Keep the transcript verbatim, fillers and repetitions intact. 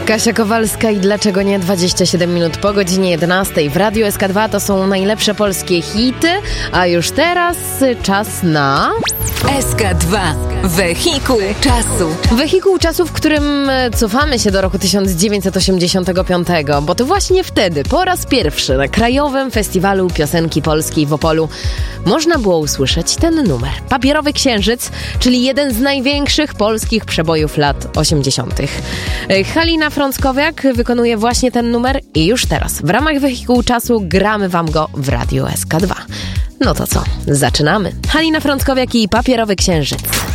Kasia Kowalska i Dlaczego nie? dwadzieścia siedem minut po godzinie jedenastej w Radiu S K dwa. To są najlepsze polskie hity, a już teraz czas na... S K dwa. Wehikuł czasu. Wehikuł czasu, w którym cofamy się do roku tysiąc dziewięćset osiemdziesiątego piątego, bo to właśnie wtedy, po raz pierwszy na Krajowym Festiwalu Piosenki Polskiej w Opolu można było usłyszeć ten numer. Papierowy Księżyc, czyli jeden z największych polskich przebojów lat osiemdziesiątych. Halina Frąckowiak wykonuje właśnie ten numer i już teraz w ramach Wehikułu czasu gramy wam go w Radiu S K dwa. No to co? Zaczynamy. Halina Frąckowiak i Papierowy Księżyc.